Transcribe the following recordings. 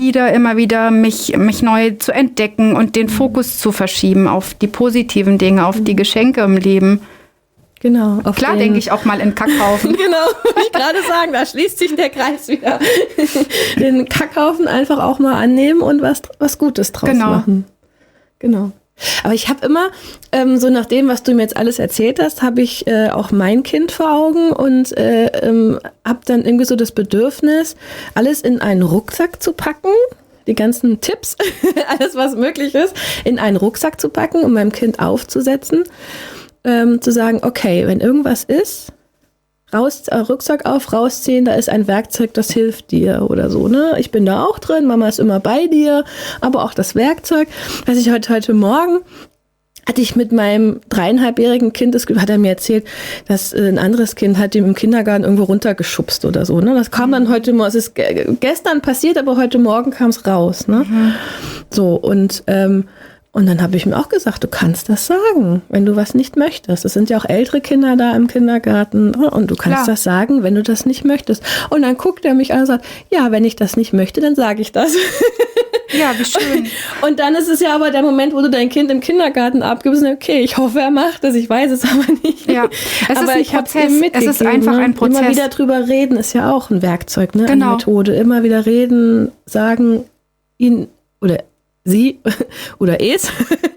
immer wieder mich neu zu entdecken und den Fokus zu verschieben auf die positiven Dinge, auf die Geschenke im Leben. Genau. Klar denke ich auch mal in Kackhaufen. Genau, wollte ich gerade sagen, da schließt sich der Kreis wieder. Den Kackhaufen einfach auch mal annehmen und was Gutes draus machen. Genau. Aber ich habe immer, so nach dem, was du mir jetzt alles erzählt hast, habe ich auch mein Kind vor Augen und habe dann irgendwie so das Bedürfnis, alles in einen Rucksack zu packen, die ganzen Tipps, alles was möglich ist, in einen Rucksack zu packen und meinem Kind aufzusetzen, zu sagen, okay, wenn irgendwas ist, Rucksack auf, rausziehen, da ist ein Werkzeug, das hilft dir oder so, ne? Ich bin da auch drin, Mama ist immer bei dir, aber auch das Werkzeug. Was ich heute Morgen hatte ich mit meinem 3,5-jährigen Kind, hat er mir erzählt, dass ein anderes Kind hat ihm im Kindergarten irgendwo runtergeschubst oder so, ne? Das kam dann heute Morgen, es ist gestern passiert, aber heute Morgen kam es raus, ne? So, und dann habe ich mir auch gesagt, du kannst das sagen, wenn du was nicht möchtest. Es sind ja auch ältere Kinder da im Kindergarten und du kannst das sagen, wenn du das nicht möchtest. Und dann guckt er mich an und sagt, ja, wenn ich das nicht möchte, dann sage ich das. Ja, wie schön. Und dann ist es ja aber der Moment, wo du dein Kind im Kindergarten abgibst, okay, ich hoffe, er macht das, ich weiß es aber nicht. Ja, es aber ist ein Prozess. Es ist einfach ein Prozess. Immer wieder drüber reden ist ja auch ein Werkzeug, ne? Genau. Eine Methode. Immer wieder reden, sagen, ihn oder sie oder es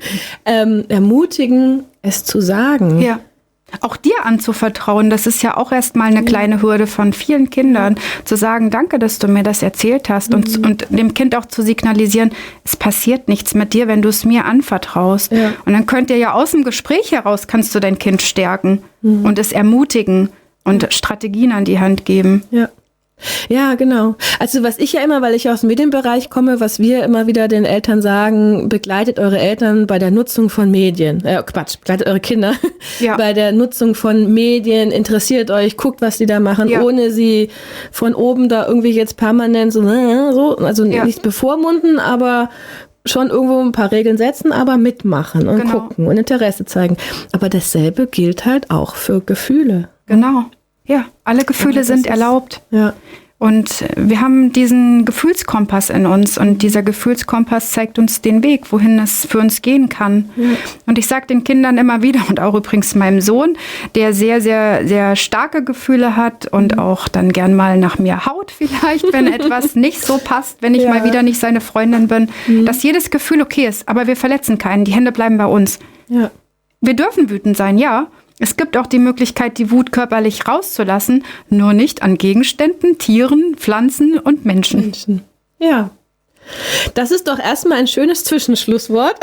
ermutigen, es zu sagen. Ja. Auch dir anzuvertrauen, das ist ja auch erstmal eine kleine Hürde von vielen Kindern, zu sagen, danke, dass du mir das erzählt hast und dem Kind auch zu signalisieren, es passiert nichts mit dir, wenn du es mir anvertraust. Ja. Und dann könnt ihr ja aus dem Gespräch heraus, kannst du dein Kind stärken und es ermutigen und Strategien an die Hand geben. Ja. Ja, genau. Also was ich ja immer, weil ich aus dem Medienbereich komme, was wir immer wieder den Eltern sagen, begleitet eure Eltern bei der Nutzung von Medien. Begleitet eure Kinder bei der Nutzung von Medien, interessiert euch, guckt, was die da machen, ohne sie von oben da irgendwie jetzt permanent so also nicht bevormunden, aber schon irgendwo ein paar Regeln setzen, aber mitmachen und gucken und Interesse zeigen. Aber dasselbe gilt halt auch für Gefühle. Genau. Ja, alle Gefühle sind erlaubt. Ja. Und wir haben diesen Gefühlskompass in uns und dieser Gefühlskompass zeigt uns den Weg, wohin es für uns gehen kann. Ja. Und ich sage den Kindern immer wieder und auch übrigens meinem Sohn, der sehr, sehr, sehr starke Gefühle hat und auch dann gern mal nach mir haut vielleicht, wenn etwas nicht so passt, wenn ich mal wieder nicht seine Freundin bin, dass jedes Gefühl okay ist, aber wir verletzen keinen, die Hände bleiben bei uns. Ja. Wir dürfen wütend sein, ja. Es gibt auch die Möglichkeit, die Wut körperlich rauszulassen, nur nicht an Gegenständen, Tieren, Pflanzen und Menschen. Ja. Das ist doch erstmal ein schönes Zwischenschlusswort,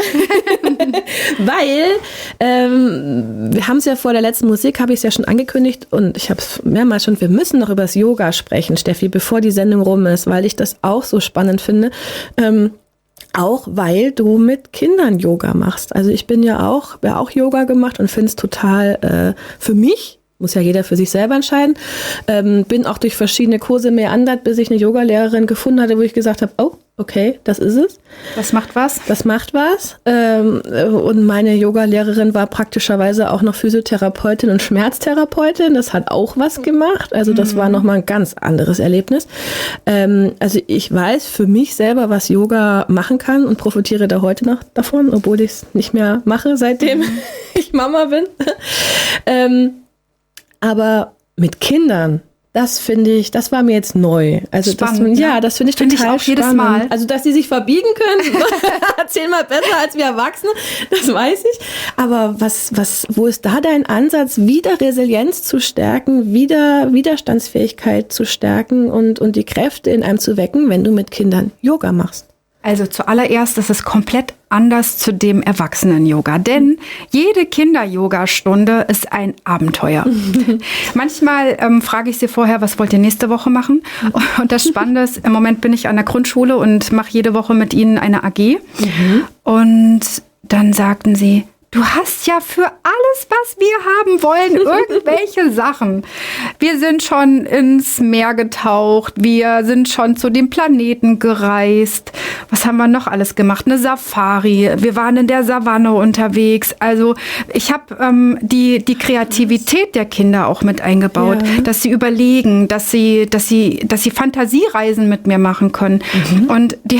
weil wir haben es ja vor der letzten Musik, habe ich es ja schon angekündigt und ich habe es mehrmals schon, wir müssen noch über das Yoga sprechen, Steffi, bevor die Sendung rum ist, weil ich das auch so spannend finde. Auch weil du mit Kindern Yoga machst. Also ich bin ja auch Yoga gemacht und finde es total für mich, muss ja jeder für sich selber entscheiden, bin auch durch verschiedene Kurse meandert, bis ich eine Yogalehrerin gefunden hatte, wo ich gesagt habe, oh, okay, das ist es. Das macht was? Das macht was. Und meine Yogalehrerin war praktischerweise auch noch Physiotherapeutin und Schmerztherapeutin. Das hat auch was gemacht. Also das war nochmal ein ganz anderes Erlebnis. Also ich weiß für mich selber, was Yoga machen kann und profitiere da heute noch davon, obwohl ich es nicht mehr mache, seitdem ich Mama bin. Aber mit Kindern, das finde ich, das war mir jetzt neu. Also spannend, das finde ich total auch spannend. Jedes Mal. Also, dass die sich verbiegen können, 10-mal besser als wir Erwachsene, das weiß ich. Aber wo ist da dein Ansatz, wieder Resilienz zu stärken, wieder Widerstandsfähigkeit zu stärken und die Kräfte in einem zu wecken, wenn du mit Kindern Yoga machst? Also zuallererst ist es komplett anders zu dem Erwachsenen-Yoga, denn jede Kinder-Yoga-Stunde ist ein Abenteuer. Manchmal frage ich sie vorher, was wollt ihr nächste Woche machen? Und das Spannende ist, im Moment bin ich an der Grundschule und mache jede Woche mit ihnen eine AG. Und dann sagten sie, du hast ja für alles, was wir haben wollen, irgendwelche Sachen. Wir sind schon ins Meer getaucht, wir sind schon zu den Planeten gereist. Was haben wir noch alles gemacht? Eine Safari, wir waren in der Savanne unterwegs. Also ich habe die Kreativität der Kinder auch mit eingebaut, dass sie überlegen, dass sie Fantasiereisen mit mir machen können. Und die